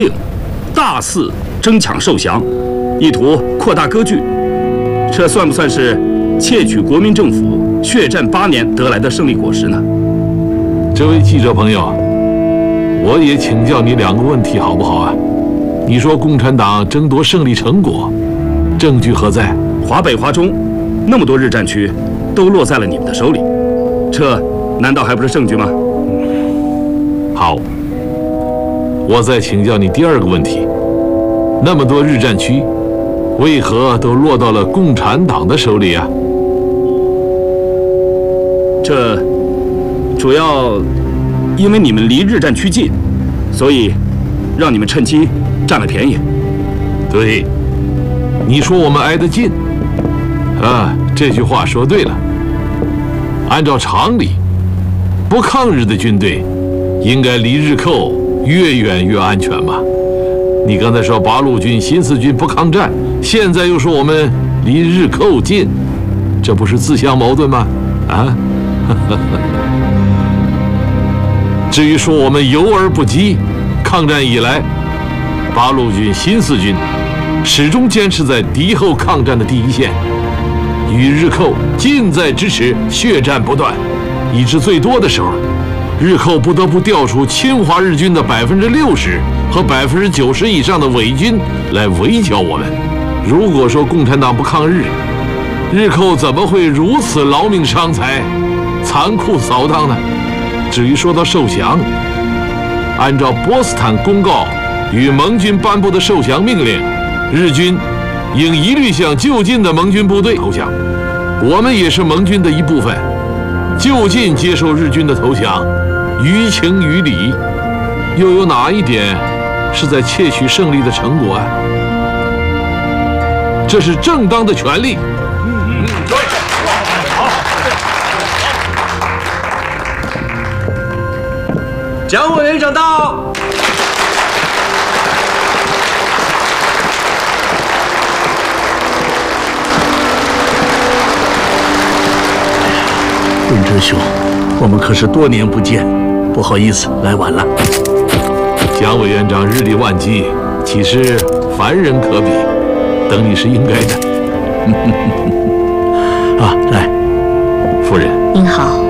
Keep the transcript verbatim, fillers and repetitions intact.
大肆争抢受降，意图扩大割据，这算不算是窃取国民政府血战八年得来的胜利果实呢？ 这位记者朋友，我也请教你两个问题好不好啊？你说共产党争夺胜利成果，证据何在？ 华北、华中那么多日战区都落在了你们的手里，这难道还不是证据吗？ 好，我再请教你第二个问题：那么多日战区，为何都落到了共产党的手里啊？ 这主要因为你们离日战区近，所以让你们趁机占了便宜。 对，你说我们挨得近，啊，这句话说对了。按照常理，不抗日的军队应该离日寇越远越安全嘛。你刚才说八路军、新四军不抗战，现在又说我们离日寇近，这不是自相矛盾吗？啊？至于说我们游而不击，抗战以来，八路军、新四军始终坚持在敌后抗战的第一线，与日寇近在咫尺，血战不断，以致最多的时候，日寇不得不调出侵华日军的百分之六十和百分之九十以上的伪军来围剿我们。如果说共产党不抗日，日寇怎么会如此劳命伤财、残酷扫荡呢？至于说到受降，按照波茨坦公告与盟军颁布的受降命令，日军应一律向就近的盟军部队投降。我们也是盟军的一部分，就近接受日军的投降，于情于理，又有哪一点是在窃取胜利的成果啊？这是正当的权利。 嗯嗯，对，好，好。蒋委员长到。 润之兄，我们可是多年不见，不好意思来晚了。 蒋委员长日理万机，岂是凡人可比？等你是应该的。 啊，来， 夫人， 您好。